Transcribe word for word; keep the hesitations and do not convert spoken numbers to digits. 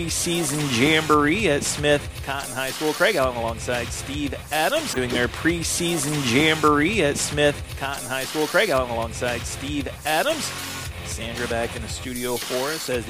preseason jamboree at Smith Cotton High School. Craig Allen alongside Steve Adams doing their preseason jamboree at Smith Cotton High School. Craig Allen alongside Steve Adams. Sandra back in the studio for us as